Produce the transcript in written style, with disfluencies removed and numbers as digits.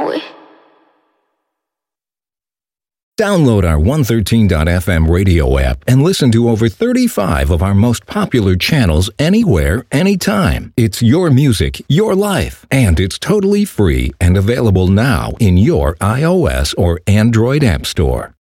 with. Download our 113.fm radio app and listen to over 35 of our most popular channels anywhere, anytime. It's your music, your life, and it's totally free and available now in your iOS or Android app store.